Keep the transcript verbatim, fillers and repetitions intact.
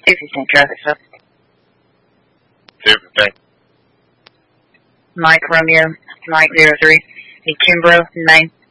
two fifteen traffic stop. two fifteen. Mike Romeo, Mike zero three, the Kimbrough, name.